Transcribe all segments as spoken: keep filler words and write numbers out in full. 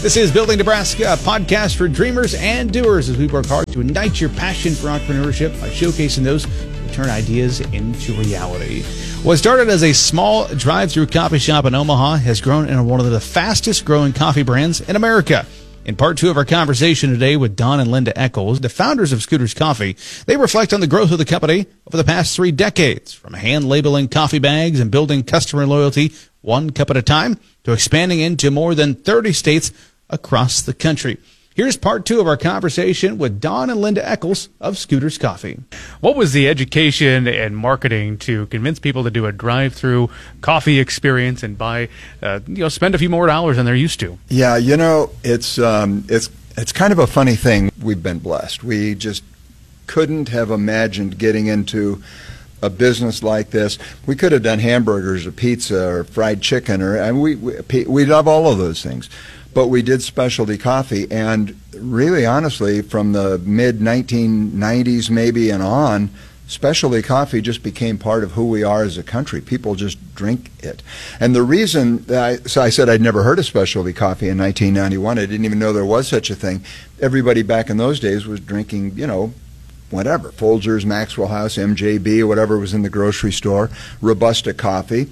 This is Building Nebraska, a podcast for dreamers and doers as we work hard to ignite your passion for entrepreneurship by showcasing those who turn ideas into reality. What started as a small drive-through coffee shop in Omaha has grown into one of the fastest-growing coffee brands in America. In part two of our conversation today with Don and Linda Eccles, the founders of Scooters Coffee, they reflect on the growth of the company over the past three decades, from hand-labeling coffee bags and building customer loyalty one cup at a time to expanding into more than thirty states across the country. Here's part two of our conversation with Don and Linda Eccles of Scooters Coffee. What was the education and marketing to convince people to do a drive-through coffee experience and buy, uh, you know, spend a few more dollars than they're used to? Yeah, you know, it's um, it's it's kind of a funny thing. We've been blessed. We just couldn't have imagined getting into a business like this. We could have done hamburgers or pizza or fried chicken, or and we we, we love all of those things. But we did specialty coffee, and really honestly, from the mid nineteen nineties maybe and on, specialty coffee just became part of who we are as a country. People just drink it. And the reason that I, so I said I'd never heard of specialty coffee in nineteen ninety-one. I didn't even know there was such a thing. Everybody back in those days was drinking, you know, whatever, Folgers, Maxwell House, M J B, whatever was in the grocery store, Robusta coffee.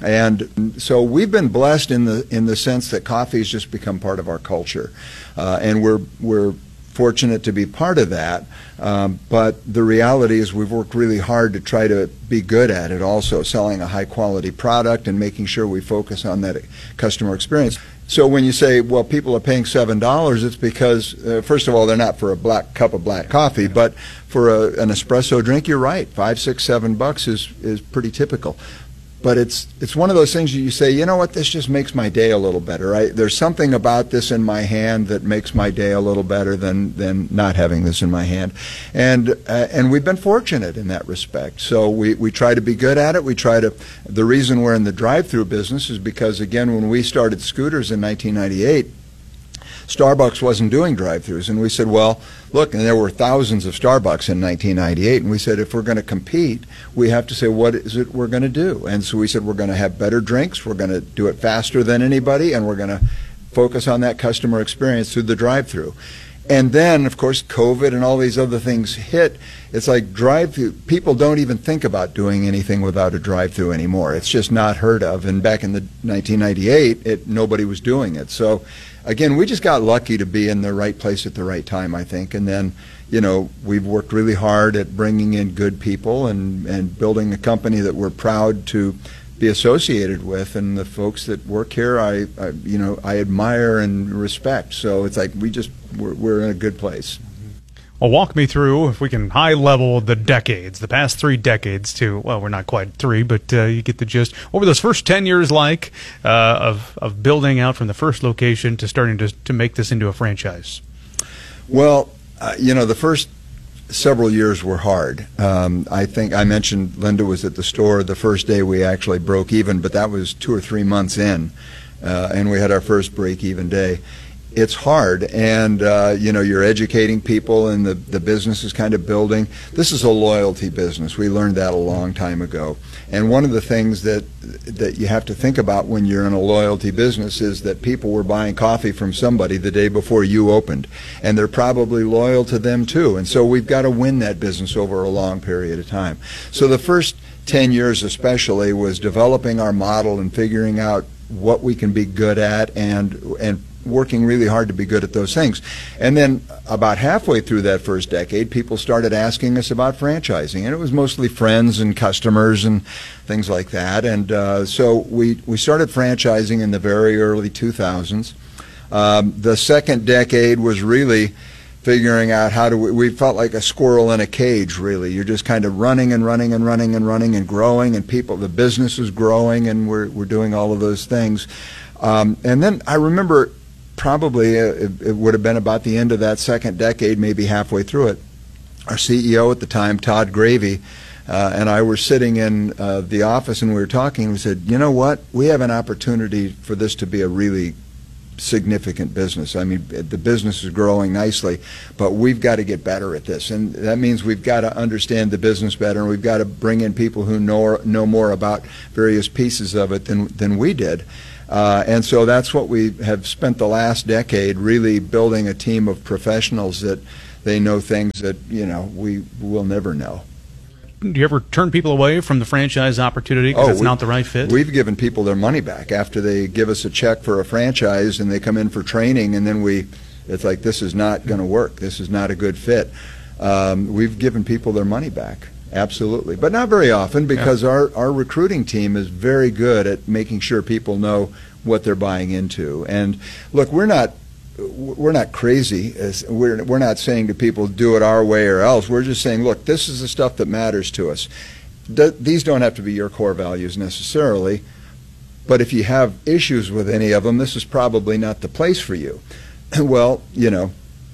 And so we've been blessed in the in the sense that coffee has just become part of our culture, uh, and we're we're fortunate to be part of that. Um, but the reality is we've worked really hard to try to be good at it, also selling a high quality product and making sure we focus on that customer experience. So when you say, well, people are paying seven dollars, it's because, uh, first of all, they're not for a black cup of black coffee, but for a, an espresso drink, you're right. Five, six, seven bucks is is pretty typical. But it's it's one of those things that you say, you know what, this just makes my day a little better. I, there's something about this in my hand that makes my day a little better than, than not having this in my hand. And uh, and we've been fortunate in that respect. So we, we try to be good at it. We try to, the reason we're in the drive-through business is because, again, when we started Scooters in nineteen ninety-eight, Starbucks wasn't doing drive-thrus, and we said, well, look, and there were thousands of Starbucks in nineteen ninety-eight, and we said, if we're going to compete, we have to say, what is it we're going to do? And so we said, we're going to have better drinks, we're going to do it faster than anybody, and we're going to focus on that customer experience through the drive-thru. And then, of course, COVID and all these other things hit. It's like drive-through. People don't even think about doing anything without a drive-through anymore. It's just not heard of. And back in the nineteen ninety-eight, it, nobody was doing it. So, again, we just got lucky to be in the right place at the right time, I think. And then, you know, we've worked really hard at bringing in good people and, and building a company that we're proud to be associated with, and the folks that work here, I, I you know, I admire and respect. So it's like we just we're, we're in a good place. Well, walk me through, if we can high level the decades, the past three decades to, well, we're not quite three, but uh, you get the gist. What were those first ten years like uh, of of building out from the first location to starting to to make this into a franchise? Well, uh, you know, the first several years were hard. Um, I think I mentioned Linda was at the store the first day we actually broke even, but that was two or three months in, uh, and we had our first break-even day. It's hard, and uh, you know, you're educating people, and the, the business is kind of building. This is a loyalty business. We learned that a long time ago. And one of the things that that you have to think about when you're in a loyalty business is that people were buying coffee from somebody the day before you opened, and they're probably loyal to them too. And so we've got to win that business over a long period of time. So the first ten years especially was developing our model and figuring out what we can be good at, and and working really hard to be good at those things. And then about halfway through that first decade, people started asking us about franchising, and it was mostly friends and customers and things like that. And uh, so we, we started franchising in the very early two thousands. Um, the second decade was really figuring out how to, we, we felt like a squirrel in a cage, really. You're just kind of running and running and running and running and growing, and people, the business is growing, and we're, we're doing all of those things. Um, and then I remember probably uh, it, it would have been about the end of that second decade, maybe halfway through it. Our C E O at the time, Todd Gravy, uh, and I were sitting in uh, the office, and we were talking, and we said, you know what, we have an opportunity for this to be a really significant business. I mean, the business is growing nicely, but we've got to get better at this, and that means we've got to understand the business better, and we've got to bring in people who know know more about various pieces of it than than we did. Uh, and so that's what we have spent the last decade really building a team of professionals that they know things that, you know, we will never know. Do you ever turn people away from the franchise opportunity because Oh, it's we- not the right fit? We've given people their money back after they give us a check for a franchise and they come in for training, and then we, it's like, this is not going to work. This is not a good fit. Um, we've given people their money back, absolutely. But not very often, because our, our recruiting team is very good at making sure people know what they're buying into. And look, we're not we're not crazy. As we're, we're not saying to people, do it our way or else. We're just saying, look, this is the stuff that matters to us. D- these don't have to be your core values necessarily, but if you have issues with any of them, this is probably not the place for you. Well, you know,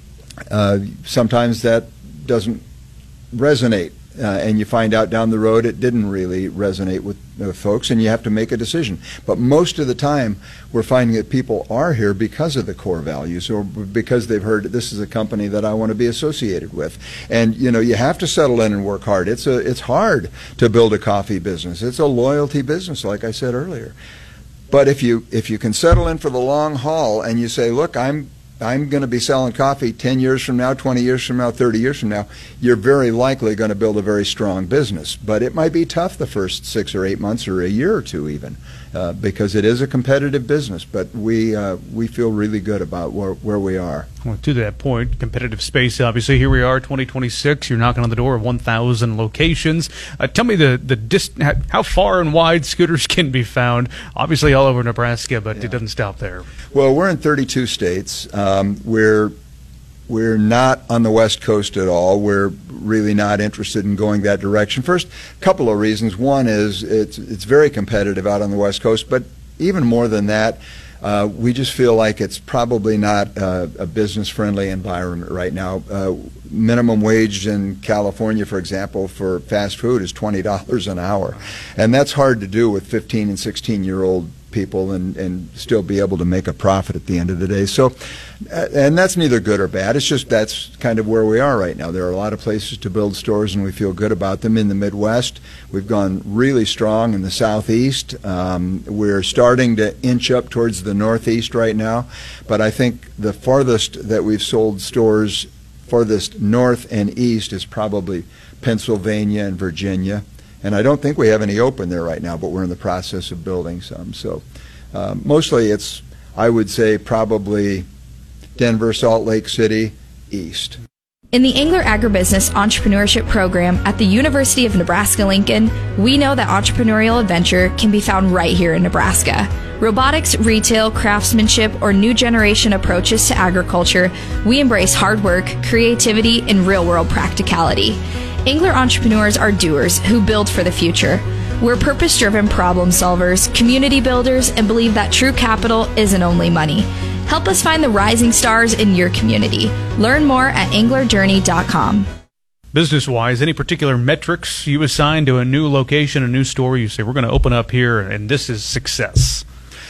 uh, sometimes that doesn't resonate. Uh, and you find out down the road it didn't really resonate with uh, folks, and you have to make a decision. But most of the time, we're finding that people are here because of the core values, or because they've heard this is a company that I want to be associated with. And you know, you have to settle in and work hard. It's a it's hard to build a coffee business. It's a loyalty business, like I said earlier. But if you if you can settle in for the long haul and you say, look, I'm I'm going to be selling coffee ten years from now, twenty years from now, thirty years from now, you're very likely going to build a very strong business. But it might be tough the first six or eight months or a year or two even, uh, because it is a competitive business. But we uh, we feel really good about where, where we are. Well, to that point, competitive space, obviously. Here we are, twenty twenty-six. You're knocking on the door of one thousand locations. Uh, tell me the, the dist- how far and wide scooters can be found. Obviously all over Nebraska, but Yeah. it doesn't stop there. Well, we're in thirty-two states. Um, we're we're not on the West Coast at all. We're really not interested in going that direction. First, a couple of reasons. One is it's it's very competitive out on the West Coast, but even more than that, uh, we just feel like it's probably not uh, a business-friendly environment right now. Uh, minimum wage in California, for example, for fast food is twenty dollars an hour, and that's hard to do with fifteen and sixteen-year-old people and, and still be able to make a profit at the end of the day. So, uh, and that's neither good or bad. It's just that's kind of where we are right now. There are a lot of places to build stores, and we feel good about them. In the Midwest, we've gone really strong. In the Southeast, um, we're starting to inch up towards the Northeast right now. But I think the farthest that we've sold stores, farthest north and east, is probably Pennsylvania and Virginia. And I don't think we have any open there right now, but we're in the process of building some. So uh, mostly it's, I would say, probably Denver, Salt Lake City, east. In the Angler Agribusiness Entrepreneurship Program at the University of Nebraska-Lincoln, we know that entrepreneurial adventure can be found right here in Nebraska. Robotics, retail, craftsmanship, or new generation approaches to agriculture, we embrace hard work, creativity, and real-world practicality. Angler entrepreneurs are doers who build for the future. We're purpose-driven problem solvers, community builders, and believe that true capital isn't only money. Help us find the rising stars in your community. Learn more at angler journey dot com. Business-wise, any particular metrics you assign to a new location, a new store? You say, we're going to open up here, and this is success.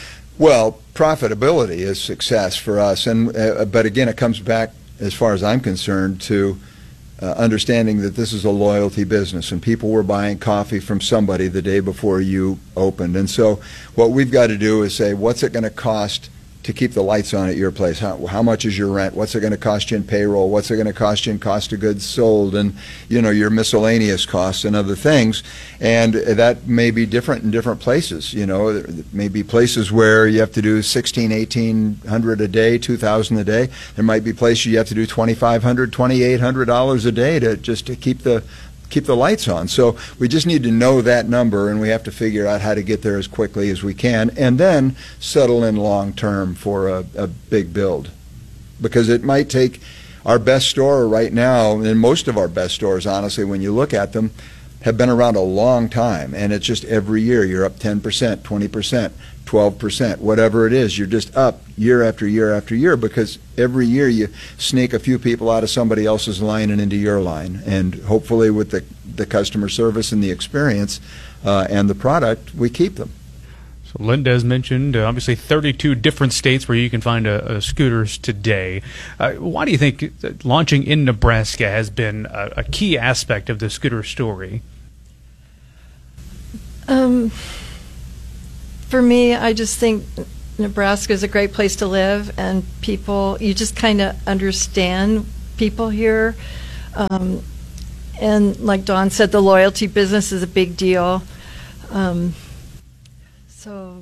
Well, profitability is success for us. and uh, But again, it comes back, as far as I'm concerned, to Uh, understanding that this is a loyalty business and people were buying coffee from somebody the day before you opened. And so what we've got to do is say, what's it going to cost to keep the lights on at your place? How, how much is your rent? What's it going to cost you in payroll? What's it going to cost you in cost of goods sold? And, you know, your miscellaneous costs and other things. And that may be different in different places. You know, there may be places where you have to do sixteen, eighteen hundred a day, two thousand a day. There might be places you have to do twenty-five hundred, twenty-eight hundred dollars a day to just to keep the keep the lights on. So we just need to know that number, and we have to figure out how to get there as quickly as we can, and then settle in long term for a, a big build. Because it might take our best store right now, and most of our best stores, honestly, when you look at them, have been around a long time, and it's just every year you're up ten percent, twenty percent, twelve percent, whatever it is, you're just up year after year after year, because every year you sneak a few people out of somebody else's line and into your line, and hopefully with the, the customer service and the experience uh, and the product, we keep them. So Linda has mentioned, uh, obviously, thirty-two different states where you can find uh, uh, scooters today. Uh, why do you think that launching in Nebraska has been a, a key aspect of the scooter story? Um, for me, I just think Nebraska is a great place to live, and people, you just kind of understand people here. Um, and like Dawn said, the loyalty business is a big deal. Um, so.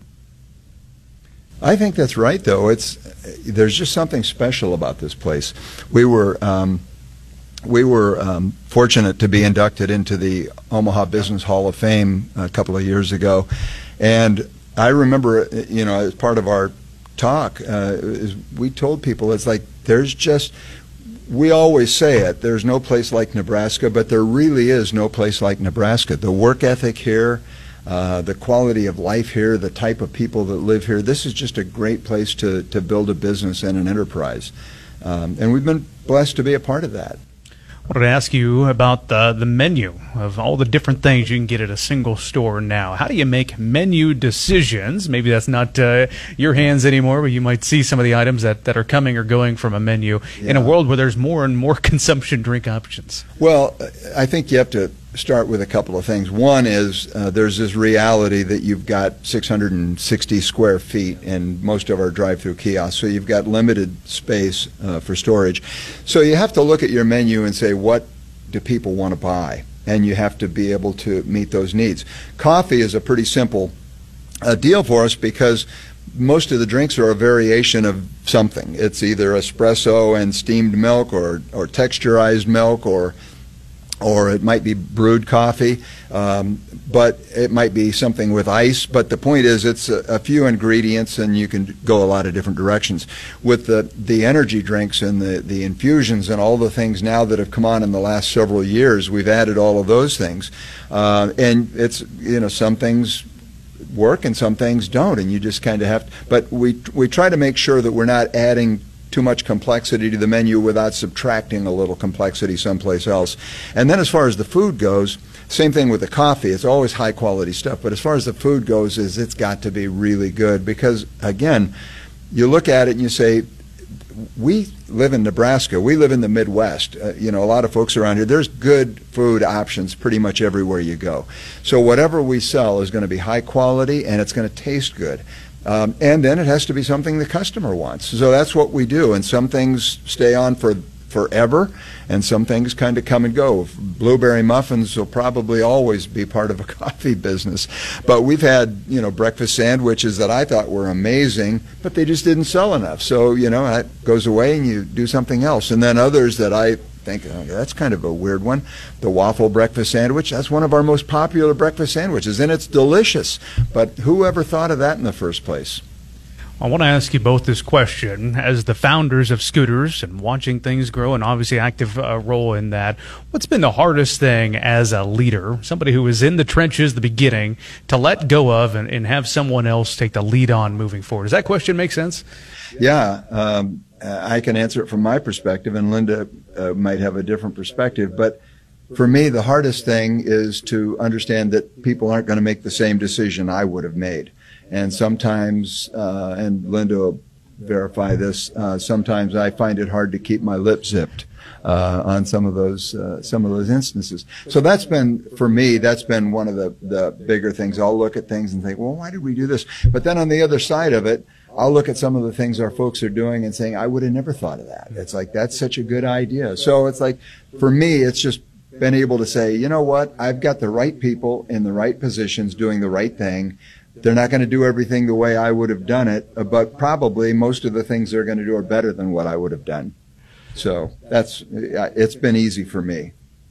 I think that's right, though. It's there's just something special about this place. We were um, we were um, fortunate to be inducted into the Omaha Business Hall of Fame a couple of years ago, and I remember, you know, as part of our talk, uh, is we told people it's like there's just. We always say it, there's no place like Nebraska, but there really is no place like Nebraska. The work ethic here, uh, the quality of life here, the type of people that live here, this is just a great place to, to build a business and an enterprise. Um, and we've been blessed to be a part of that. I wanted to ask you about the, the menu of all the different things you can get at a single store now. How do you make menu decisions? Maybe that's not uh, your hands anymore, but you might see some of the items that, that are coming or going from a menu yeah. in a world where there's more and more consumption drink options. Well, I think you have to start with a couple of things. One is uh, there's this reality that you've got six hundred sixty square feet in most of our drive-through kiosks, so you've got limited space uh, for storage. So you have to look at your menu and say, what do people want to buy? And you have to be able to meet those needs. Coffee is a pretty simple uh, deal for us because most of the drinks are a variation of something. It's either espresso and steamed milk or, or texturized milk or or it might be brewed coffee, um, but it might be something with ice. But the point is it's a, a few ingredients and you can go a lot of different directions. With the, the energy drinks and the, the infusions and all the things now that have come on in the last several years, we've added all of those things. Uh, and it's, you know, some things work and some things don't, and you just kind of have to, but we, we try to make sure that we're not adding too much complexity to the menu without subtracting a little complexity someplace else. And then as far as the food goes, same thing with the coffee. It's always high quality stuff, but as far as the food goes, is it's got to be really good because, again, you look at it and you say, we live in Nebraska. We live in the Midwest. Uh, you know, a lot of folks around here, there's good food options pretty much everywhere you go. So whatever we sell is going to be high quality and it's going to taste good. Um, and then it has to be something the customer wants. So that's what we do. And some things stay on for forever, and some things kind of come and go. Blueberry muffins will probably always be part of a coffee business. But we've had, you know, breakfast sandwiches that I thought were amazing, but they just didn't sell enough. So, you know, that goes away and you do something else. And then others that I think, oh, that's kind of a weird one. The waffle breakfast sandwich, that's one of our most popular breakfast sandwiches, and it's delicious. But who ever thought of that in the first place? I want to ask you both this question. As the founders of Scooters and watching things grow and obviously active uh, role in that, what's been the hardest thing as a leader, somebody who was in the trenches, the beginning, to let go of and, and have someone else take the lead on moving forward? Does that question make sense? Yeah, um, I can answer it from my perspective, and Linda uh, might have a different perspective. But for me, the hardest thing is to understand that people aren't going to make the same decision I would have made. And sometimes, uh, and Linda will verify this, uh, sometimes I find it hard to keep my lips zipped uh, on some of those uh, some of those instances. So that's been, for me, that's been one of the, the bigger things. I'll look at things and think, well, why did we do this? But then on the other side of it, I'll look at some of the things our folks are doing and saying, I would have never thought of that. It's like, that's such a good idea. So it's like, for me, it's just been able to say, you know what, I've got the right people in the right positions doing the right thing. They're not going to do everything the way I would have done it, but probably most of the things they're going to do are better than what I would have done. So that's, it's been easy for me.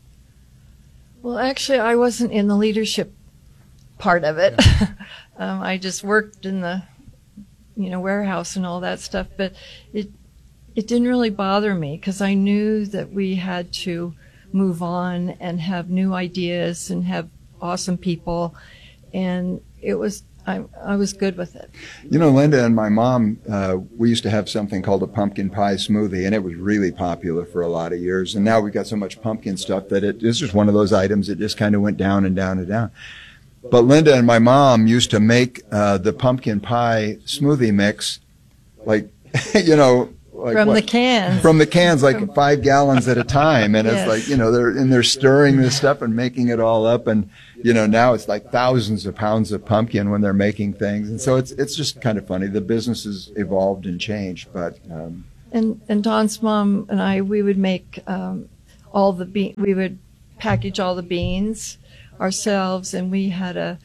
Well, actually, I wasn't in the leadership part of it. um, I just worked in the, you know, warehouse and all that stuff, but it it didn't really bother me because I knew that we had to move on and have new ideas and have awesome people, and it was I I was good with it. You know, Linda and my mom, uh, we used to have something called a pumpkin pie smoothie, and it was really popular for a lot of years. And now we've got so much pumpkin stuff that it is just one of those items that just kind of went down and down and down. But Linda and my mom used to make uh, the pumpkin pie smoothie mix, like, you know, like from what? the cans. From the cans, like five gallons at a time, and Yes. it's like, you know, they're and they're stirring this stuff and making it all up, and you know, now it's like thousands of pounds of pumpkin when they're making things, and so it's it's just kind of funny. The business has evolved and changed, but um, And and Don's mom and I, we would make um, all the bean. We would package all the beans ourselves, and we had a,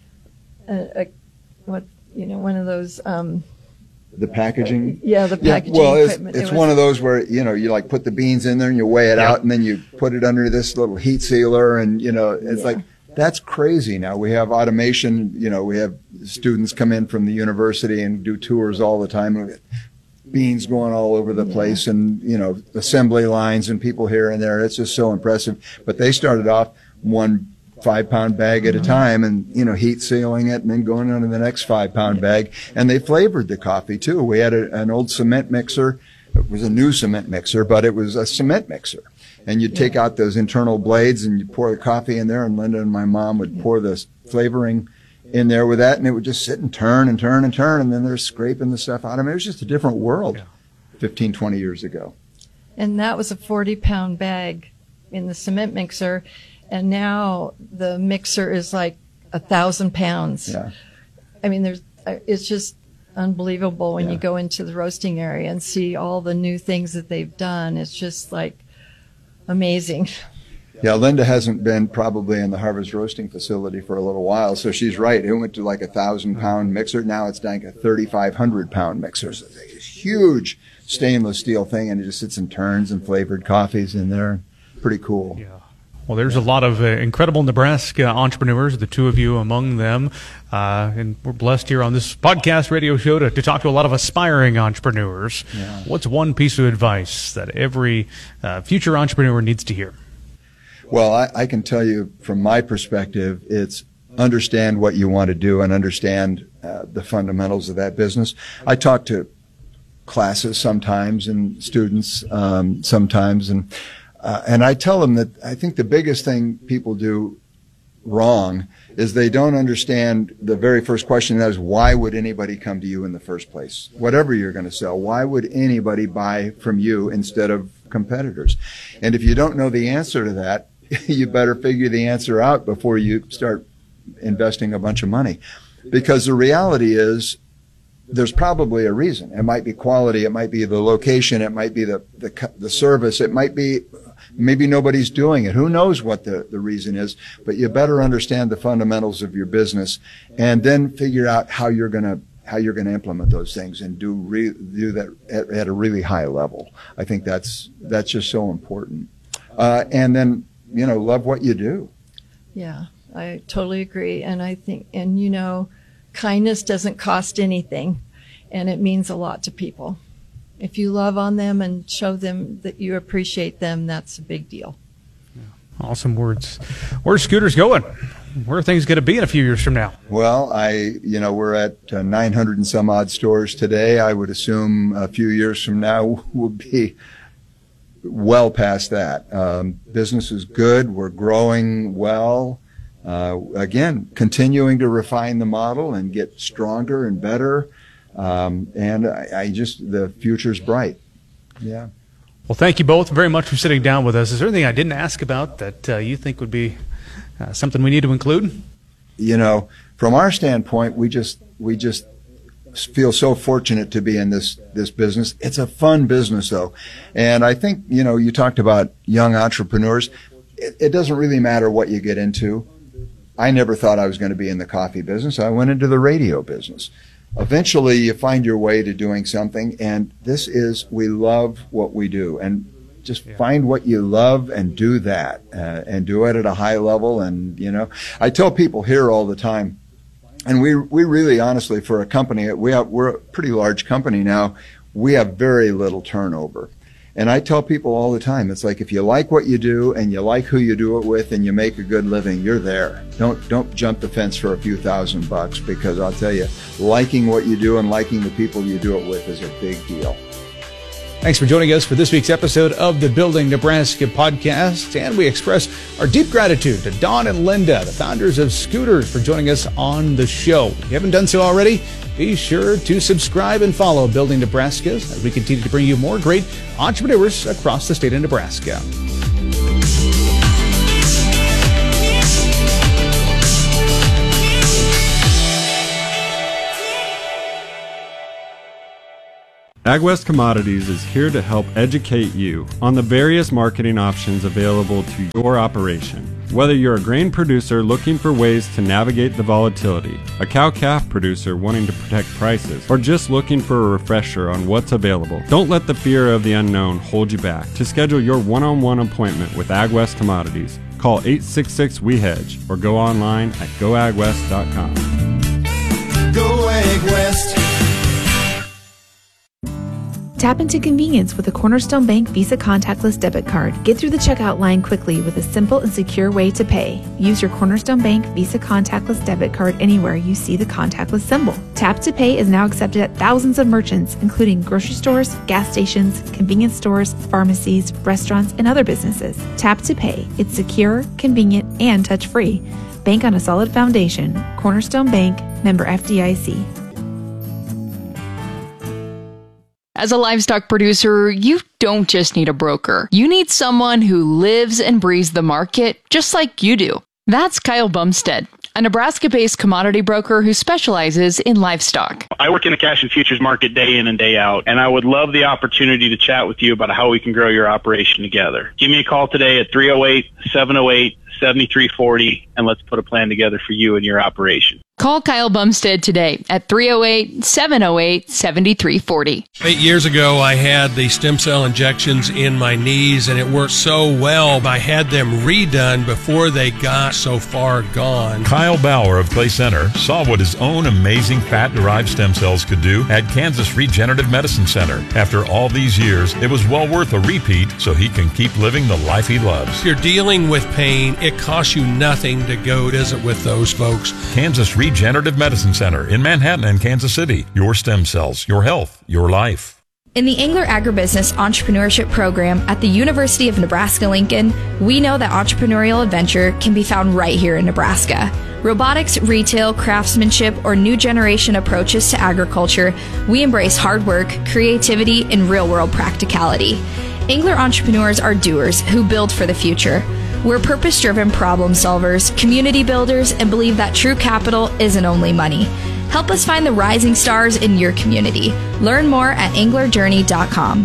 a, a what you know one of those. Um, the packaging. yeah, the Yeah, packaging well, it's, equipment. it's It was- one of those where, you know, you like put the beans in there and you weigh it Yeah. out and then you put it under this little heat sealer and, you know, it's Yeah. like, that's crazy now. We have automation, you know, we have students come in from the university and do tours all the time. And we get beans going all over the Yeah. place and, you know, assembly lines and people here and there. It's just so impressive. But they started off one five pound bag at a time and, you know, heat sealing it and then going on to the next five pound bag. And they flavored the coffee too. We had a, an old cement mixer. It was a new cement mixer, but it was a cement mixer. And you'd take out those internal blades and you pour the coffee in there, and Linda and my mom would pour the flavoring in there with that, and it would just sit and turn and turn and turn, and then they're scraping the stuff out. I mean, it was just a different world Yeah. fifteen, twenty years ago. And that was a forty pound bag in the cement mixer. And now the mixer is like a thousand pounds. Yeah. I mean, there's, it's just unbelievable when Yeah. you go into the roasting area and see all the new things that they've done. It's just like amazing. Yeah, Linda hasn't been probably in the Harvest Roasting Facility for a little while, so she's right. It went to like a thousand pound mixer. Now it's like a thirty-five hundred pound mixer. So it's a huge stainless steel thing, and it just sits and turns and flavored coffees in there. Pretty cool. Yeah. Well, there's a lot of uh, incredible Nebraska entrepreneurs, the two of you among them. Uh, and we're blessed here on this podcast radio show to, to talk to a lot of aspiring entrepreneurs. Yeah. What's one piece of advice that every uh, future entrepreneur needs to hear? Well, I, I can tell you from my perspective, it's understand what you want to do and understand uh, the fundamentals of that business. I talk to classes sometimes and students um, sometimes, and uh, and I tell them that I think the biggest thing people do wrong is they don't understand the very first question, that is, why would anybody come to you in the first place? Whatever you're going to sell, why would anybody buy from you instead of competitors? And if you don't know the answer to that, you better figure the answer out before you start investing a bunch of money. Because the reality is, there's probably a reason. It might be quality, it might be the location, it might be the, the, the service, it might be maybe nobody's doing it. Who knows what the, the reason is, but you better understand the fundamentals of your business and then figure out how you're going to how you're going to implement those things and do re, do that at, at a really high level. I think that's that's just so important. Uh, and then, you know, love what you do. Yeah, I totally agree. And I think, and you know, kindness doesn't cost anything, and it means a lot to people. If you love on them and show them that you appreciate them, that's a big deal. Awesome words. Where's Scooters going? Where are things going to be in a few years from now? Well, I, you know, we're at uh, nine hundred and some odd stores today. I would assume a few years from now we'll be well past that. Um, business is good. We're growing well. Uh, again, continuing to refine the model and get stronger and better. Um, and I, I just, the future's bright. Yeah. Well, thank you both very much for sitting down with us. Is there anything I didn't ask about that uh, you think would be uh, something we need to include? You know, from our standpoint, we just, we just feel so fortunate to be in this, this business. It's a fun business though. And I think, you know, you talked about young entrepreneurs. It, it doesn't really matter what you get into. I never thought I was going to be in the coffee business. I went into the radio business. Eventually, you find your way to doing something, and this is, we love what we do. And just Yeah. find what you love and do that, uh, and do it at a high level. And, you know, I tell people here all the time, and we we really, honestly, for a company, we have, we're a pretty large company now, we have very little turnover. And I tell people all the time, it's like if you like what you do and you like who you do it with and you make a good living, you're there. Don't don't jump the fence for a few thousand bucks, because I'll tell you, liking what you do and liking the people you do it with is a big deal. Thanks for joining us for this week's episode of the Building Nebraska podcast. And we express our deep gratitude to Don and Linda, the founders of Scooters, for joining us on the show. If you haven't done so already, be sure to subscribe and follow Building Nebraska as we continue to bring you more great entrepreneurs across the state of Nebraska. AgWest Commodities is here to help educate you on the various marketing options available to your operation. Whether you're a grain producer looking for ways to navigate the volatility, a cow-calf producer wanting to protect prices, or just looking for a refresher on what's available, don't let the fear of the unknown hold you back. To schedule your one-on-one appointment with AgWest Commodities, call eight six six, W E hedge or go online at go ag west dot com. Go AgWest. Tap into convenience with a Cornerstone Bank Visa contactless debit card. Get through the checkout line quickly with a simple and secure way to pay. Use your Cornerstone Bank Visa contactless debit card anywhere you see the contactless symbol. Tap to Pay is now accepted at thousands of merchants, including grocery stores, gas stations, convenience stores, pharmacies, restaurants, and other businesses. Tap to Pay. It's secure, convenient, and touch-free. Bank on a solid foundation. Cornerstone Bank, member F D I C. As a livestock producer, you don't just need a broker. You need someone who lives and breathes the market just like you do. That's Kyle Bumstead, a Nebraska-based commodity broker who specializes in livestock. I work in the cash and futures market day in and day out, and I would love the opportunity to chat with you about how we can grow your operation together. Give me a call today at three oh eight, seven oh eight, seven three four oh, and let's put a plan together for you and your operation. Call Kyle Bumstead today at three oh eight, seven oh eight, seven three four oh. Eight years ago, I had the stem cell injections in my knees, and it worked so well. I had them redone before they got so far gone. Kyle Bauer of Clay Center saw what his own amazing fat-derived stem cells could do at Kansas Regenerative Medicine Center. After all these years, it was well worth a repeat so he can keep living the life he loves. If you're dealing with pain, it costs you nothing to go visit with those folks. Kansas Regenerative Medicine Center in Manhattan and Kansas City. Your stem cells, your health, your life. In the Engler Agribusiness Entrepreneurship Program at the University of Nebraska-Lincoln, we know that entrepreneurial adventure can be found right here in Nebraska. Robotics, retail, craftsmanship, or new generation approaches to agriculture, we embrace hard work, creativity, and real-world practicality. Engler entrepreneurs are doers who build for the future. We're purpose-driven problem solvers, community builders, and believe that true capital isn't only money. Help us find the rising stars in your community. Learn more at angler journey dot com.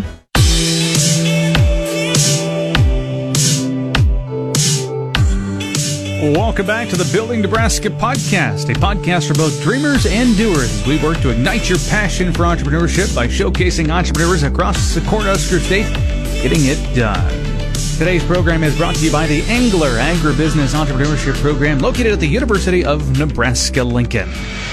Welcome back to the Building Nebraska podcast, a podcast for both dreamers and doers as we work to ignite your passion for entrepreneurship by showcasing entrepreneurs across the Cornhusker State getting it done. Today's program is brought to you by the Engler Agribusiness Entrepreneurship Program located at the University of Nebraska-Lincoln.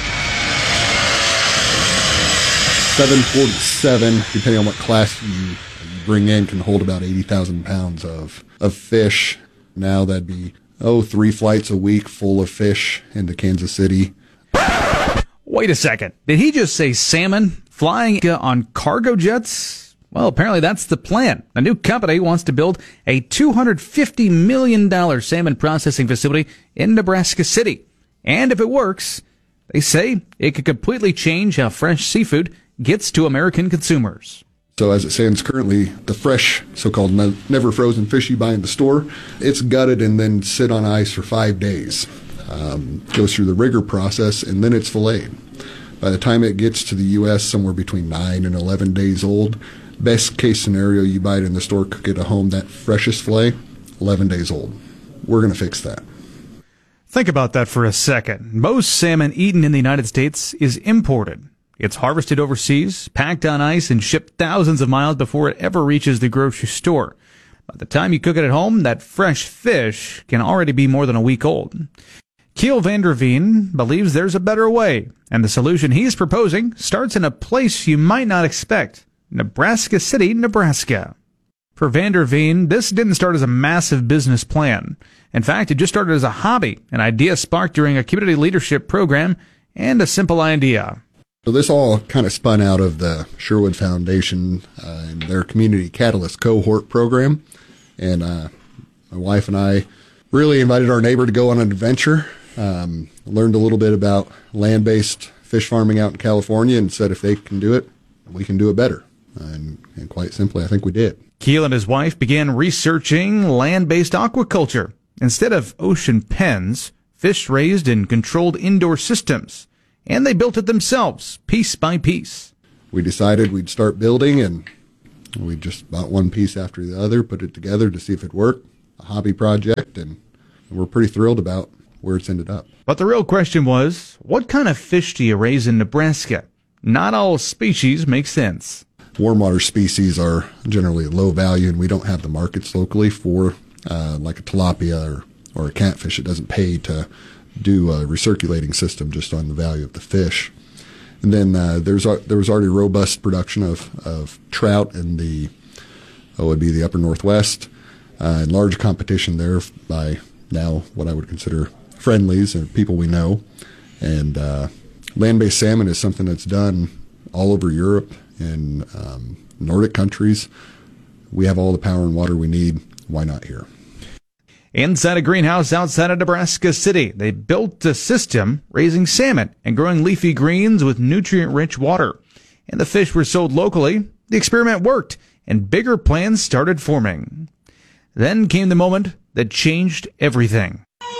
seven forty-seven, depending on what class you bring in, can hold about eighty thousand pounds of, of fish. Now that'd be, oh, three flights a week full of fish into Kansas City. Wait a second. Did he just say salmon flying on cargo jets? Well, apparently that's the plan. A new company wants to build a two hundred fifty million dollars salmon processing facility in Nebraska City. And if it works, they say it could completely change how fresh seafood gets to American consumers. So as it stands currently, the fresh, so-called ne- never frozen fish you buy in the store, it's gutted and then sit on ice for five days. Um, goes through the rigor process, and then it's filleted. By the time it gets to the U S, somewhere between nine and eleven days old. Best case scenario, you buy it in the store, cook it at home, that freshest fillet, eleven days old. We're going to fix that. Think about that for a second. Most salmon eaten in the United States is imported. It's harvested overseas, packed on ice, and shipped thousands of miles before it ever reaches the grocery store. By the time you cook it at home, that fresh fish can already be more than a week old. Kiel van der Veen believes there's a better way, and the solution he's proposing starts in a place you might not expect, Nebraska City, Nebraska. For van der Veen, this didn't start as a massive business plan. In fact, it just started as a hobby, an idea sparked during a community leadership program, and a simple idea. So this all kind of spun out of the Sherwood Foundation uh, and their Community Catalyst cohort program. And uh, my wife and I really invited our neighbor to go on an adventure, um, learned a little bit about land-based fish farming out in California, and said if they can do it, we can do it better. And, and quite simply, I think we did. Keel and his wife began researching land-based aquaculture. Instead of ocean pens, fish raised in controlled indoor systems. And they built it themselves, piece by piece. We decided we'd start building, and we just bought one piece after the other, put it together to see if it worked. A hobby project, and we're pretty thrilled about where it's ended up. But the real question was, what kind of fish do you raise in Nebraska? Not all species make sense. Warm water species are generally low value, and we don't have the markets locally for uh, like a tilapia or, or a catfish. It doesn't pay to do a recirculating system just on the value of the fish. And then uh, there's there was already robust production of, of trout in the, oh, it would be the upper Northwest, uh, and large competition there by now what I would consider friendlies and people we know. And uh, land-based salmon is something that's done all over Europe and um, Nordic countries. We have all the power and water we need. Why not here? Inside a greenhouse outside of Nebraska City, they built a system raising salmon and growing leafy greens with nutrient-rich water. And the fish were sold locally. The experiment worked, and bigger plans started forming. Then came the moment that changed everything.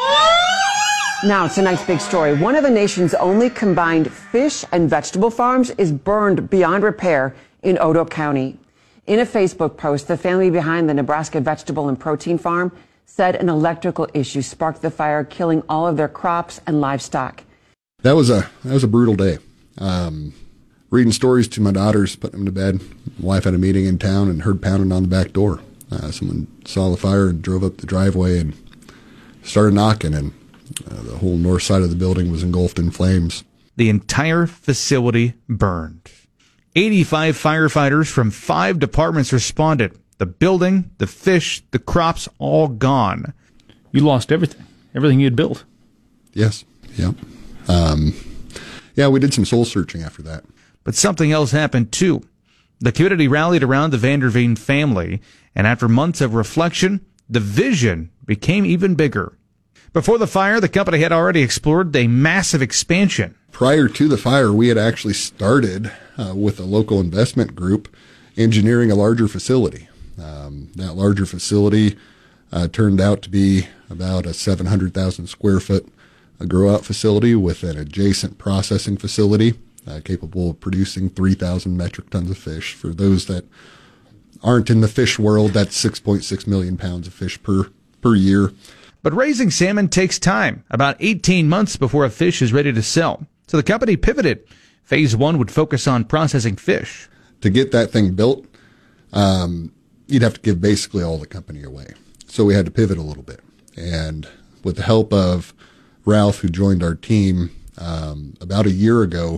Now, tonight's big story. One of the nation's only combined fish and vegetable farms is burned beyond repair in Otoe County. In a Facebook post, the family behind the Nebraska Vegetable and Protein Farm said an electrical issue sparked the fire, killing all of their crops and livestock. That was a that was a brutal day. Um, reading stories to my daughters, putting them to bed. My wife had a meeting in town and heard pounding on the back door. Uh, someone saw the fire and drove up the driveway and started knocking, and uh, the whole north side of the building was engulfed in flames. The entire facility burned. eighty-five firefighters from five departments responded. The building, the fish, the crops, all gone. You lost everything, everything you had built. Yes, yep. Um, yeah, we did some soul searching after that. But something else happened too. The community rallied around the Vanderveen family, and after months of reflection, the vision became even bigger. Before the fire, the company had already explored a massive expansion. Prior to the fire, we had actually started uh, with a local investment group engineering a larger facility. Um, that larger facility uh, turned out to be about a seven hundred thousand square foot uh, grow-out facility with an adjacent processing facility uh, capable of producing three thousand metric tons of fish. For those that aren't in the fish world, that's six point six million pounds of fish per, per year. But raising salmon takes time, about eighteen months before a fish is ready to sell. So the company pivoted. Phase one would focus on processing fish. To get that thing built, um, you'd have to give basically all the company away. So we had to pivot a little bit. And with the help of Ralph, who joined our team um, about a year ago,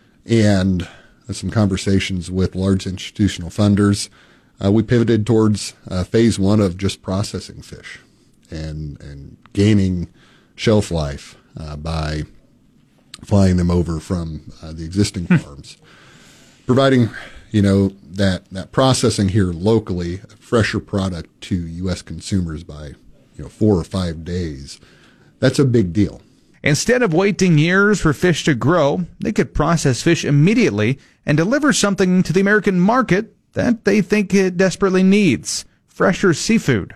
and some conversations with large institutional funders, uh, we pivoted towards uh, phase one of just processing fish and, and gaining shelf life uh, by flying them over from uh, the existing farms, providing, you know, that, that processing here locally, a fresher product to U S consumers by, you know, four or five days. That's a big deal. Instead of waiting years for fish to grow, they could process fish immediately and deliver something to the American market that they think it desperately needs: fresher seafood.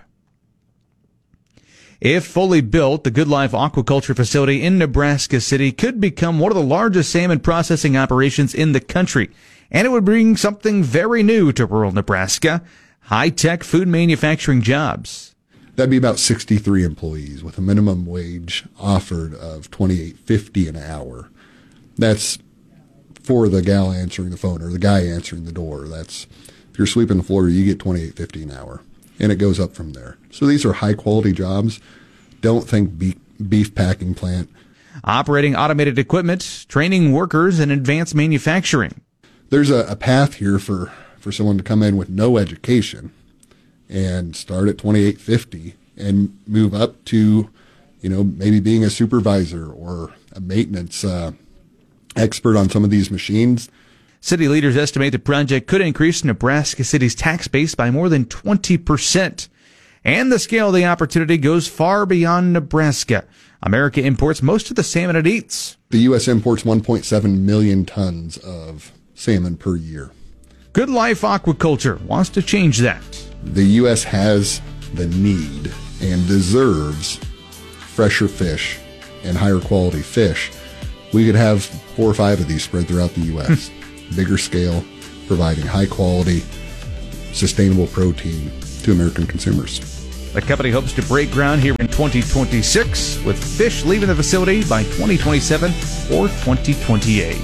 If fully built, the Good Life Aquaculture Facility in Nebraska City could become one of the largest salmon processing operations in the country. And it would bring something very new to rural Nebraska: high-tech food manufacturing jobs. That'd be about sixty-three employees with a minimum wage offered of twenty-eight fifty an hour. That's for the gal answering the phone or the guy answering the door. That's, if you're sweeping the floor, you get twenty-eight fifty an hour, and it goes up from there. So these are high-quality jobs. Don't think beef, beef packing plant. Operating automated equipment, training workers, and advanced manufacturing. There's a, a path here for, for someone to come in with no education and start at twenty-eight fifty and move up to, you know, maybe being a supervisor or a maintenance uh, expert on some of these machines. City leaders estimate the project could increase Nebraska City's tax base by more than twenty percent. And the scale of the opportunity goes far beyond Nebraska. America imports most of the salmon it eats. The U S imports one point seven million tons of salmon per year. Good Life Aquaculture wants to change that. The U S has the need and deserves fresher fish and higher quality fish. We could have four or five of these spread throughout the U S Bigger scale, providing high quality, sustainable protein to American consumers. The company hopes to break ground here in twenty twenty-six, with fish leaving the facility by twenty twenty-seven or twenty twenty-eight.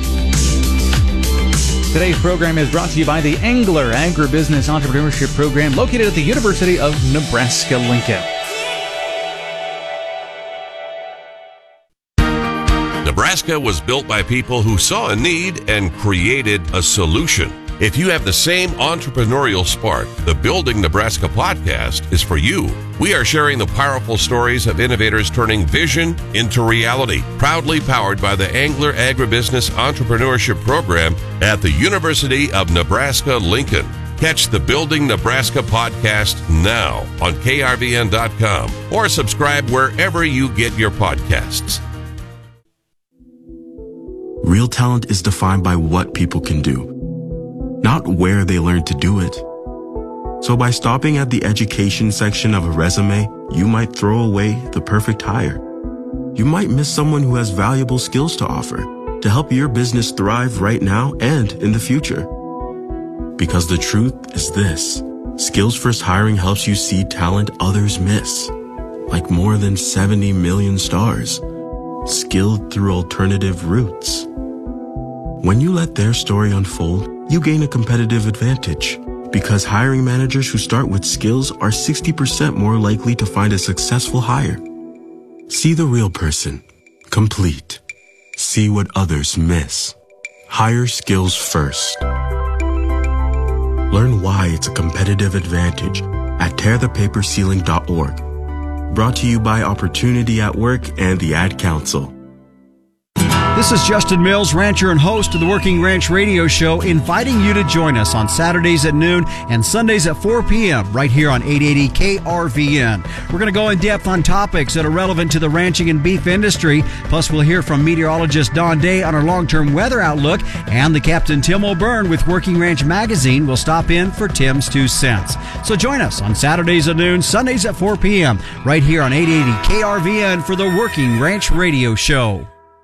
Today's program is brought to you by the Angler Agribusiness Entrepreneurship Program, located at the University of Nebraska-Lincoln. Nebraska was built by people who saw a need and created a solution. If you have the same entrepreneurial spark, the Building Nebraska podcast is for you. We are sharing the powerful stories of innovators turning vision into reality. Proudly powered by the Angler Agribusiness Entrepreneurship Program at the University of Nebraska-Lincoln. Catch the Building Nebraska podcast now on K R V N dot com or subscribe wherever you get your podcasts. Real talent is defined by what people can do, not where they learn to do it. So by stopping at the education section of a resume, you might throw away the perfect hire. You might miss someone who has valuable skills to offer to help your business thrive right now and in the future. Because the truth is this: Skills First Hiring helps you see talent others miss, like more than seventy million stars, skilled through alternative routes. When you let their story unfold, you gain a competitive advantage, because hiring managers who start with skills are sixty percent more likely to find a successful hire. See the real person, complete. See what others miss. Hire skills first. Learn why it's a competitive advantage at tear the paper ceiling dot org. Brought to you by Opportunity at Work and the Ad Council. This is Justin Mills, rancher and host of the Working Ranch Radio Show, inviting you to join us on Saturdays at noon and Sundays at four p.m. right here on eight eighty K R V N. We're going to go in depth on topics that are relevant to the ranching and beef industry. Plus, we'll hear from meteorologist Don Day on our long-term weather outlook, and the Captain Tim O'Byrne with Working Ranch Magazine will stop in for Tim's Two Cents. So join us on Saturdays at noon, Sundays at four p.m. right here on eight eighty K R V N for the Working Ranch Radio Show.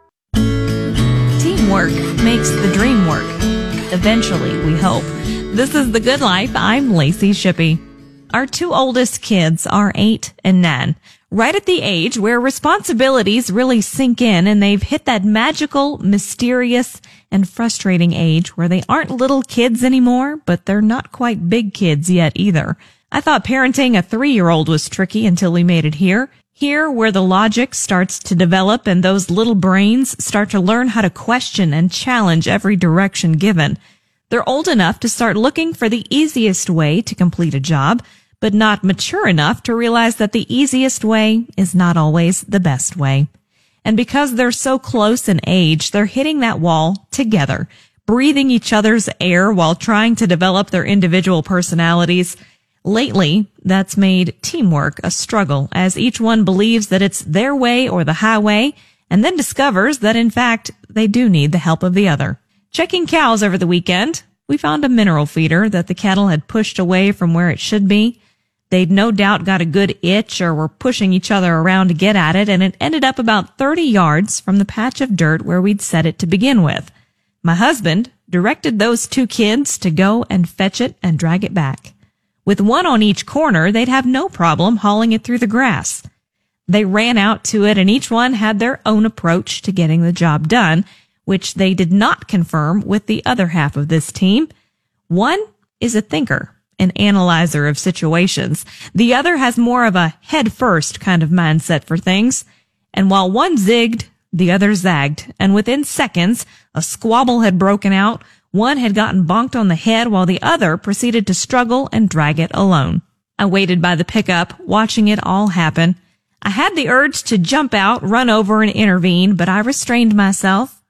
Teamwork makes the dream work. Eventually, we hope. This is The Good Life. I'm Lacey Shippey. Our two oldest kids are eight and nine, right at the age where responsibilities really sink in, and they've hit that magical, mysterious, and frustrating age where they aren't little kids anymore, but they're not quite big kids yet either. I thought parenting a three-year-old was tricky until we made it here. Here, where the logic starts to develop and those little brains start to learn how to question and challenge every direction given. They're old enough to start looking for the easiest way to complete a job, but not mature enough to realize that the easiest way is not always the best way. And because they're so close in age, they're hitting that wall together, breathing each other's air while trying to develop their individual personalities. Lately, that's made teamwork a struggle, as each one believes that it's their way or the highway, and then discovers that, in fact, they do need the help of the other. Checking cows over the weekend, we found a mineral feeder that the cattle had pushed away from where it should be. They'd no doubt got a good itch or were pushing each other around to get at it, and it ended up about thirty yards from the patch of dirt where we'd set it to begin with. My husband directed those two kids to go and fetch it and drag it back. With one on each corner, they'd have no problem hauling it through the grass. They ran out to it, and each one had their own approach to getting the job done, which they did not confirm with the other half of this team. One is a thinker, an analyzer of situations. The other has more of a head-first kind of mindset for things. And while one zigged, the other zagged, and within seconds, a squabble had broken out. One had gotten bonked on the head while the other proceeded to struggle and drag it alone. I waited by the pickup, watching it all happen. I had the urge to jump out, run over, and intervene, but I restrained myself.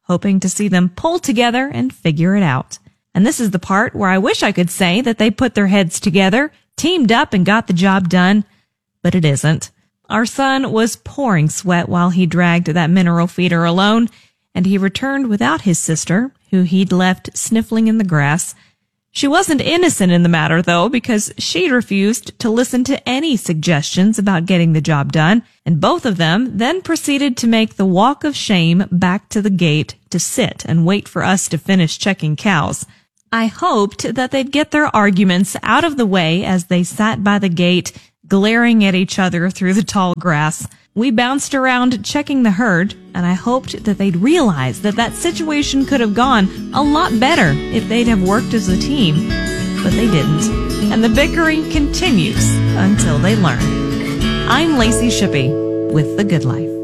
hoping to see them pull together and figure it out. And this is the part where I wish I could say that they put their heads together, teamed up, and got the job done, but it isn't. Our son was pouring sweat while he dragged that mineral feeder alone, and he returned without his sister, who he'd left sniffling in the grass. She wasn't innocent in the matter, though, because she'd refused to listen to any suggestions about getting the job done, and both of them then proceeded to make the walk of shame back to the gate to sit and wait for us to finish checking cows. I hoped that they'd get their arguments out of the way as they sat by the gate, glaring at each other through the tall grass. We bounced around checking the herd, and I hoped that they'd realize that that situation could have gone a lot better if they'd have worked as a team, but they didn't. And the bickering continues until they learn. I'm Lacey Shippey with The Good Life.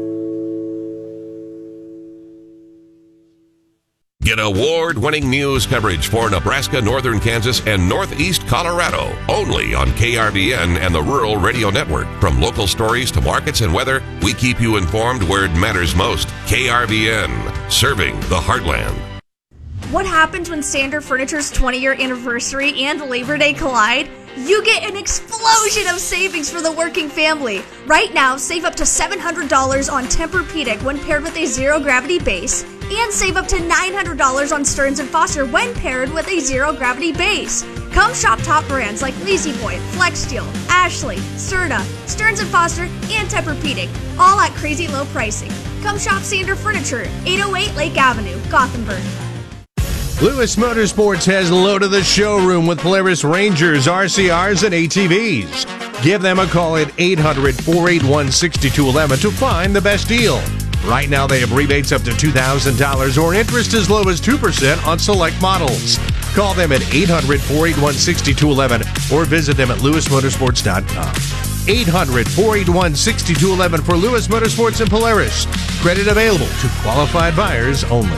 Get award-winning news coverage for Nebraska, northern Kansas, and northeast Colorado. Only on K R V N and the Rural Radio Network. From local stories to markets and weather, we keep you informed where it matters most. K R V N, serving the heartland. What happens when Sander Furniture's twenty-year anniversary and Labor Day collide? You get an explosion of savings for the working family. Right now, save up to seven hundred dollars on Tempur-Pedic when paired with a zero-gravity base, and save up to nine hundred dollars on Stearns and Foster when paired with a zero-gravity base. Come shop top brands like La-Z-Boy, FlexSteel, Ashley, Serta, Stearns and Foster, and Tempur-Pedic, all at crazy low pricing. Come shop Sander Furniture, eight oh eight Lake Avenue, Gothenburg. Lewis Motorsports has loaded the showroom with Polaris Rangers, R C Rs, and A T Vs. Give them a call at eight hundred, four eight one, six two one one to find the best deal. Right now, they have rebates up to two thousand dollars or interest as low as two percent on select models. Call them at eight hundred, four eight one, six two one one or visit them at lewis motorsports dot com. eight hundred, four eight one, six two one one for Lewis Motorsports and Polaris. Credit available to qualified buyers only.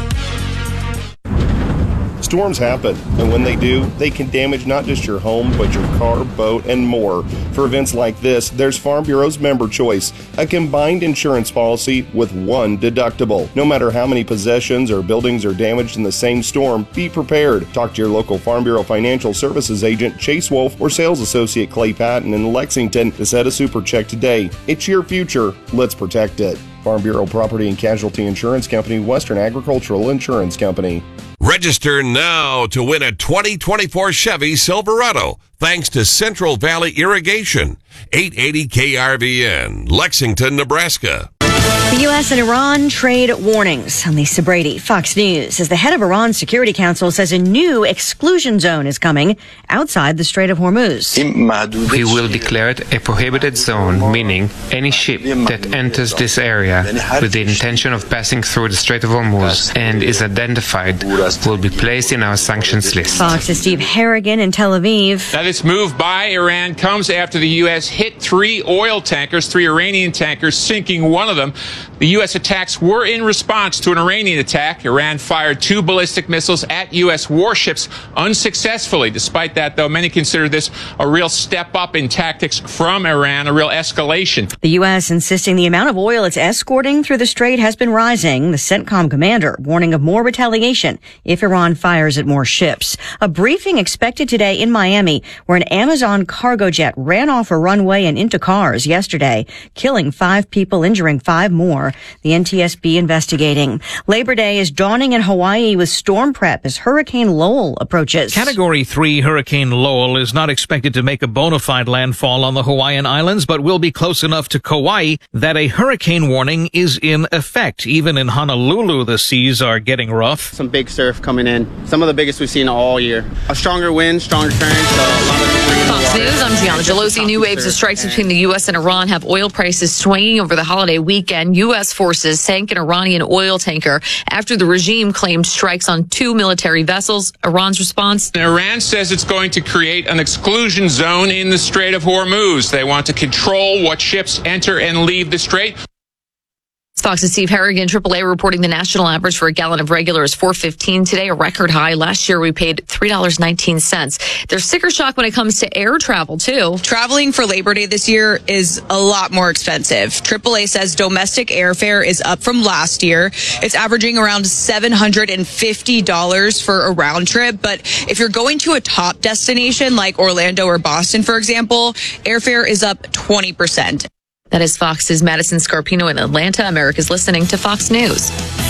Storms happen, and when they do, they can damage not just your home, but your car, boat, and more. For events like this, there's Farm Bureau's Member Choice, a combined insurance policy with one deductible. No matter how many possessions or buildings are damaged in the same storm, be prepared. Talk to your local Farm Bureau Financial Services agent, Chase Wolf, or sales associate Clay Patton in Lexington to set a super check today. It's your future. Let's protect it. Farm Bureau Property and Casualty Insurance Company, Western Agricultural Insurance Company. Register now to win a twenty twenty-four Chevy Silverado, thanks to Central Valley Irrigation. eight eighty K R V N, Lexington, Nebraska. The U S and Iran trade warnings. On Lisa Brady, Fox News, as the head of Iran's Security Council says a new exclusion zone is coming outside the Strait of Hormuz. We will declare it a prohibited zone, meaning any ship that enters this area with the intention of passing through the Strait of Hormuz and is identified will be placed in our sanctions list. Fox's Steve Harrigan in Tel Aviv. Now, this move by Iran comes after the U S hit three oil tankers, three Iranian tankers, sinking one of them. The U S attacks were in response to an Iranian attack. Iran fired two ballistic missiles at U S warships unsuccessfully. Despite that, though, many consider this a real step up in tactics from Iran, a real escalation. The U S insisting the amount of oil it's escorting through the strait has been rising. The CENTCOM commander warning of more retaliation if Iran fires at more ships. A briefing expected today in Miami, where an Amazon cargo jet ran off a runway and into cars yesterday, killing five people, injuring five more. The N T S B investigating. Labor Day is dawning in Hawaii with storm prep as Hurricane Lowell approaches. Category three Hurricane Lowell is not expected to make a bona fide landfall on the Hawaiian Islands, but will be close enough to Kauai that a hurricane warning is in effect. Even in Honolulu, the seas are getting rough. Some big surf coming in. Some of the biggest we've seen all year. A stronger wind, stronger currents, so a lot of debris. Fox News, I'm Gianna Gelosi. New waves of strikes between the U S and Iran have oil prices swinging over the holiday weekend. U S forces sank an Iranian oil tanker after the regime claimed strikes on two military vessels. Iran's response? Iran says it's going to create an exclusion zone in the Strait of Hormuz. They want to control what ships enter and leave the strait. Fox's Steve Harrigan, triple A, reporting the national average for a gallon of regular is four fifteen today, a record high. Last year, we paid three dollars and nineteen cents. There's sticker shock when it comes to air travel, too. Traveling for Labor Day this year is a lot more expensive. triple A says domestic airfare is up from last year. It's averaging around seven hundred fifty dollars for a round trip. But if you're going to a top destination like Orlando or Boston, for example, airfare is up twenty percent. That is Fox's Madison Scarpino in Atlanta. America's listening to Fox News.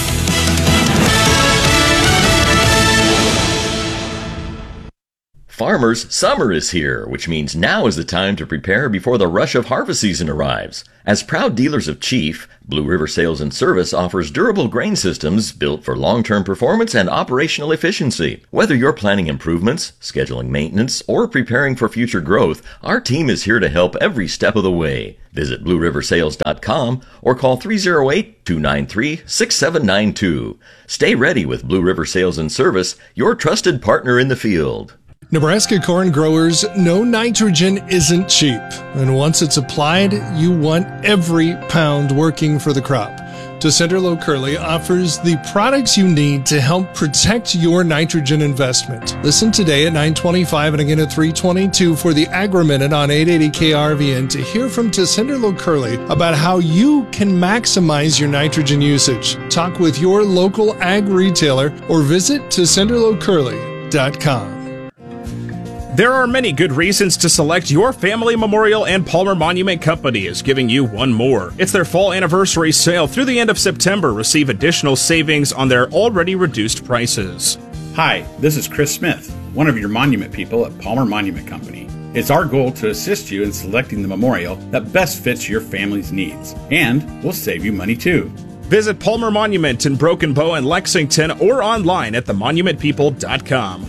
Farmers, summer is here, which means now is the time to prepare before the rush of harvest season arrives. As proud dealers of Chief, Blue River Sales and Service offers durable grain systems built for long-term performance and operational efficiency. Whether you're planning improvements, scheduling maintenance, or preparing for future growth, our team is here to help every step of the way. Visit blue river sales dot com or call three oh eight, two nine three, six seven nine two. Stay ready with Blue River Sales and Service, your trusted partner in the field. Nebraska corn growers know nitrogen isn't cheap, and once it's applied, you want every pound working for the crop. Tessenderlo Curley offers the products you need to help protect your nitrogen investment. Listen today at nine twenty-five and again at three twenty-two for the Agri-Minute on eight eighty K R V N to hear from Tessenderlo Curley about how you can maximize your nitrogen usage. Talk with your local ag retailer or visit tessenderlo curley dot com. There are many good reasons to select your Family Memorial and Palmer Monument Company is giving you one more. It's their fall anniversary sale through the end of September. Receive additional savings on their already reduced prices. Hi, this is Chris Smith, one of your monument people at Palmer Monument Company. It's our goal to assist you in selecting the memorial that best fits your family's needs, and we'll save you money too. Visit Palmer Monument in Broken Bow and Lexington or online at the monument people dot com.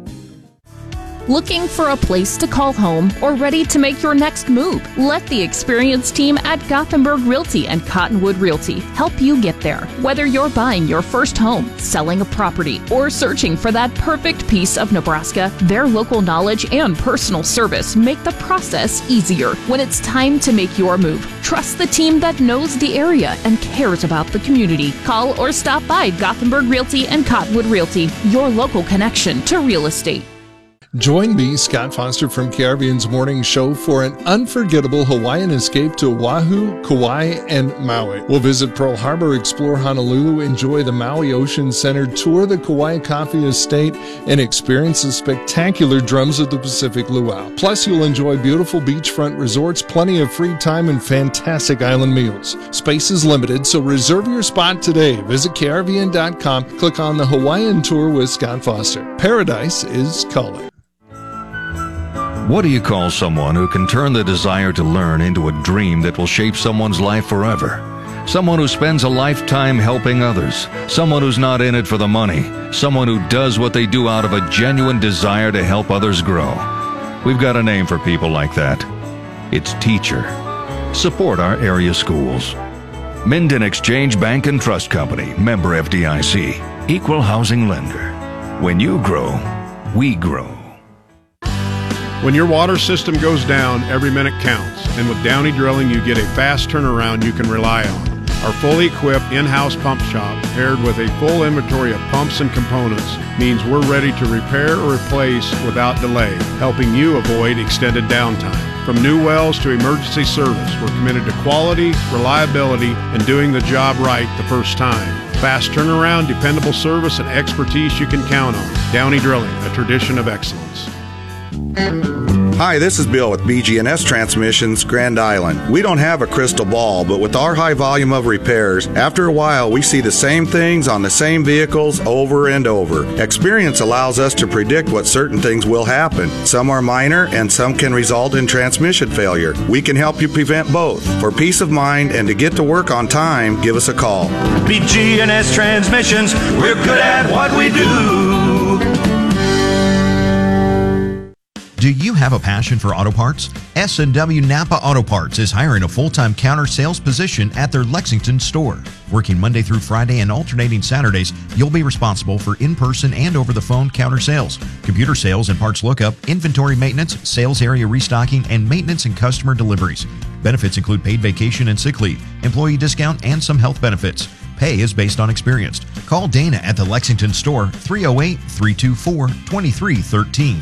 Looking for a place to call home or ready to make your next move? Let the experienced team at Gothenburg Realty and Cottonwood Realty help you get there. Whether you're buying your first home, selling a property, or searching for that perfect piece of Nebraska, their local knowledge and personal service make the process easier. When it's time to make your move, trust the team that knows the area and cares about the community. Call or stop by Gothenburg Realty and Cottonwood Realty, your local connection to real estate. Join me, Scott Foster from K R V N's Morning Show for an unforgettable Hawaiian escape to Oahu, Kauai, and Maui. We'll visit Pearl Harbor, explore Honolulu, enjoy the Maui Ocean Center, tour the Kauai Coffee Estate, and experience the spectacular Drums of the Pacific Luau. Plus, you'll enjoy beautiful beachfront resorts, plenty of free time, and fantastic island meals. Space is limited, so reserve your spot today. Visit K R V N dot com, click on the Hawaiian Tour with Scott Foster. Paradise is calling. What do you call someone who can turn the desire to learn into a dream that will shape someone's life forever? Someone who spends a lifetime helping others. Someone who's not in it for the money. Someone who does what they do out of a genuine desire to help others grow. We've got a name for people like that. It's teacher. Support our area schools. Minden Exchange Bank and Trust Company, member F D I C, equal housing lender. When you grow, we grow. When your water system goes down, every minute counts. And with Downey Drilling, you get a fast turnaround you can rely on. Our fully equipped in-house pump shop, paired with a full inventory of pumps and components, means we're ready to repair or replace without delay, helping you avoid extended downtime. From new wells to emergency service, we're committed to quality, reliability, and doing the job right the first time. Fast turnaround, dependable service, and expertise you can count on. Downey Drilling, a tradition of excellence. Hi, this is Bill with B G and S Transmissions, Grand Island. We don't have a crystal ball, but with our high volume of repairs, after a while we see the same things on the same vehicles over and over. Experience allows us to predict what certain things will happen. Some are minor and some can result in transmission failure. We can help you prevent both. For peace of mind and to get to work on time, give us a call. B G and S Transmissions, we're good at what we do. Do you have a passion for auto parts? S and W Napa Auto Parts is hiring a full-time counter sales position at their Lexington store. Working Monday through Friday and alternating Saturdays, you'll be responsible for in-person and over-the-phone counter sales, computer sales and parts lookup, inventory maintenance, sales area restocking, and maintenance and customer deliveries. Benefits include paid vacation and sick leave, employee discount, and some health benefits. Pay is based on experience. Call Dana at the Lexington store, three oh eight, three two four, two three one three.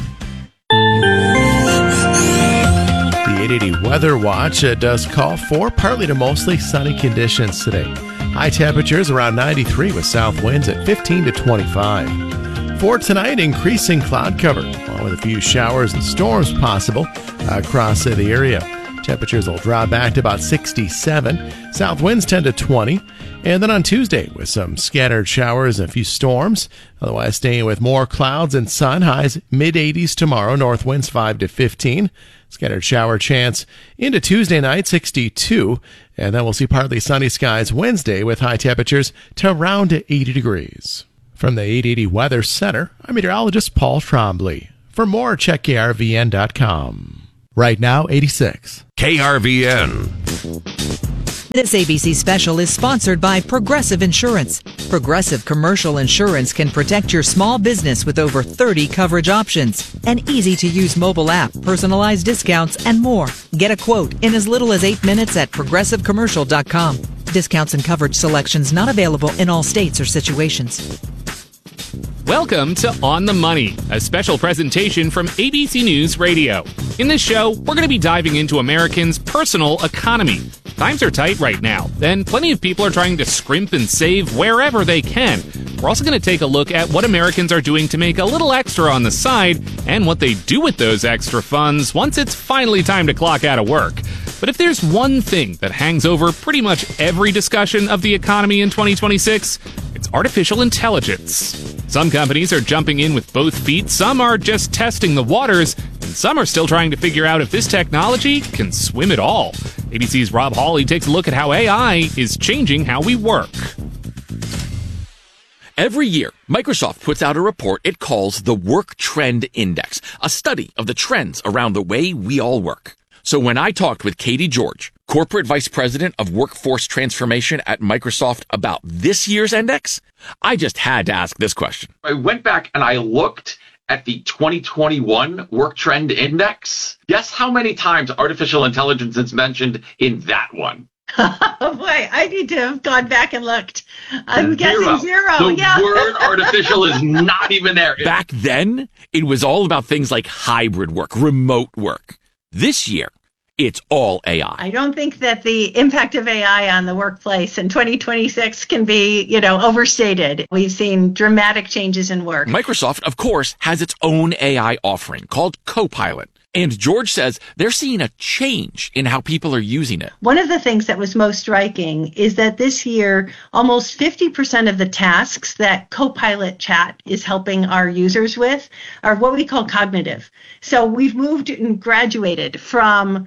The eight eighty Weather Watch uh, does call for partly to mostly sunny conditions today. High temperatures around ninety-three with south winds at fifteen to twenty-five. For tonight, increasing cloud cover, along with a few showers and storms possible across uh, the area. Temperatures will drop back to about sixty-seven. South winds ten to twenty. And then on Tuesday, with some scattered showers and a few storms. Otherwise, staying with more clouds and sun. Highs mid-eighties tomorrow. North winds five to fifteen. Scattered shower chance into Tuesday night, sixty-two. And then we'll see partly sunny skies Wednesday with high temperatures to around eighty degrees. From the eight eighty Weather Center, I'm meteorologist Paul Trombley. For more, check K R V N dot com. Right now, eighty-six. K R V N. This A B C special is sponsored by Progressive Insurance. Progressive Commercial Insurance can protect your small business with over thirty coverage options, an easy-to-use mobile app, personalized discounts, and more. Get a quote in as little as eight minutes at progressive commercial dot com. Discounts and coverage selections not available in all states or situations. Welcome to On the Money, a special presentation from A B C News Radio. In this show, we're going to be diving into Americans' personal economy. Times are tight right now, and plenty of people are trying to scrimp and save wherever they can. We're also going to take a look at what Americans are doing to make a little extra on the side and what they do with those extra funds once it's finally time to clock out of work. But if there's one thing that hangs over pretty much every discussion of the economy in twenty twenty-six, it's artificial intelligence. Some companies are jumping in with both feet, some are just testing the waters, and some are still trying to figure out if this technology can swim at all. A B C's Rob Hawley takes a look at how A I is changing how we work. Every year, Microsoft puts out a report it calls the Work Trend Index, a study of the trends around the way we all work. So when I talked with Katie George, Corporate Vice President of Workforce Transformation at Microsoft, about this year's index, I just had to ask this question. I went back and I looked at the twenty twenty-one Work Trend Index. Guess how many times artificial intelligence is mentioned in that one? Oh boy, I need to have gone back and looked. I'm Zero. guessing zero. The yeah. word artificial is not even there. Back then, it was all about things like hybrid work, remote work. This year, it's all A I. I don't think that the impact of A I on the workplace in twenty twenty-six can be, you know, overstated. We've seen dramatic changes in work. Microsoft, of course, has its own A I offering called Copilot. And George says they're seeing a change in how people are using it. One of the things that was most striking is that this year, almost fifty percent of the tasks that Copilot Chat is helping our users with are what we call cognitive. So we've moved and graduated from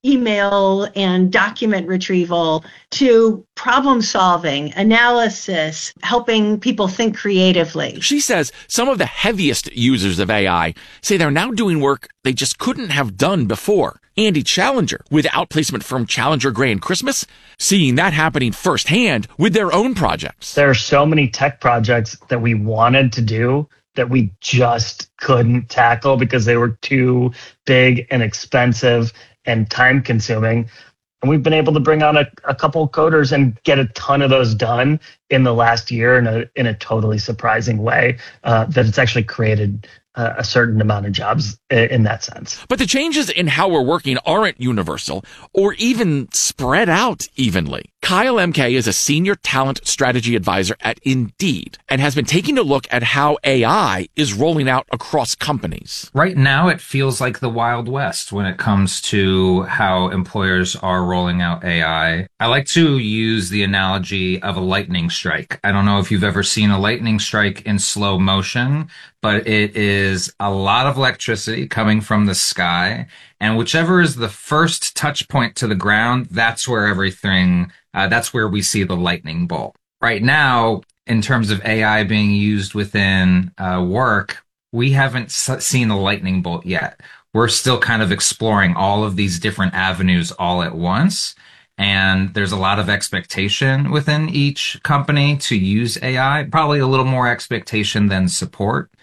email and document retrieval to problem solving, analysis, helping people think creatively. She says some of the heaviest users of A I say they're now doing work they just couldn't have done before. Andy Challenger with outplacement firm Challenger Gray and Christmas, seeing that happening firsthand with their own projects. There are so many tech projects that we wanted to do that we just couldn't tackle because they were too big and expensive and time consuming. And we've been able to bring on a, a couple coders and get a ton of those done in the last year in a in a totally surprising way uh, that it's actually created uh, a certain amount of jobs in, in that sense. But the changes in how we're working aren't universal or even spread out evenly. Kyle M K is a senior talent strategy advisor at Indeed and has been taking a look at how A I is rolling out across companies. Right now, it feels like the Wild West when it comes to how employers are rolling out A I. I like to use the analogy of a lightning strike. I don't know if you've ever seen a lightning strike in slow motion, but it is a lot of electricity coming from the sky. And whichever is the first touch point to the ground, that's where everything, uh, that's where we see the lightning bolt. Right now, in terms of A I being used within uh, work, we haven't s- seen the lightning bolt yet. We're still kind of exploring all of these different avenues all at once. And there's a lot of expectation within each company to use A I, probably a little more expectation than support.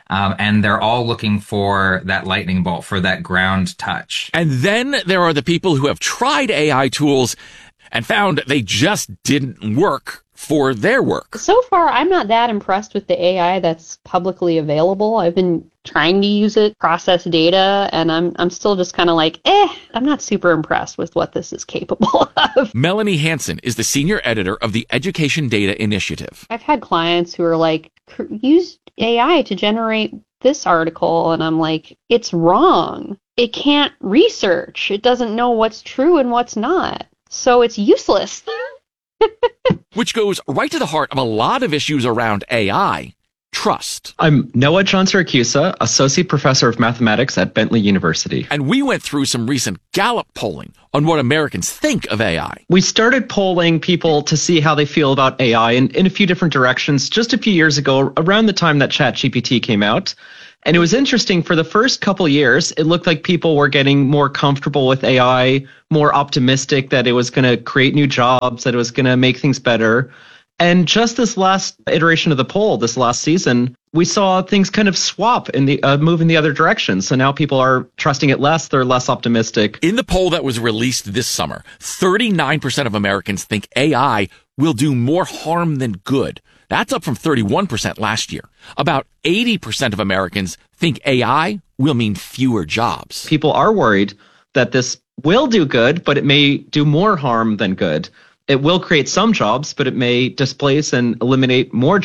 Um, and they're all looking for that lightning bolt, for that ground touch. And then there are the people who have tried A I tools and found they just didn't work for their work. So far, I'm not that impressed with the A I that's publicly available. I've been trying to use it, process data, and I'm I'm still just kind of like, eh, I'm not super impressed with what this is capable of. Melanie Hansen is the senior editor of the Education Data Initiative. I've had clients who are like, use A I to generate this article, and I'm like, it's wrong. It can't research. It doesn't know what's true and what's not. So it's useless. Which goes right to the heart of a lot of issues around A I. Trust. I'm Noah John Siracusa, Associate Professor of Mathematics at Bentley University. And we went through some recent Gallup polling on what Americans think of A I. We started polling people to see how they feel about A I in, in a few different directions just a few years ago, around the time that ChatGPT came out. And it was interesting, for the first couple years, it looked like people were getting more comfortable with A I, more optimistic that it was going to create new jobs, that it was going to make things better. And just this last iteration of the poll, this last season, we saw things kind of swap in the uh, move in the other direction. So now people are trusting it less. They're less optimistic. In the poll that was released this summer, thirty-nine percent of Americans think A I will do more harm than good. That's up from thirty-one percent last year. About eighty percent of Americans think A I will mean fewer jobs. People are worried that this will do good, but it may do more harm than good. It will create some jobs, but it may displace and eliminate more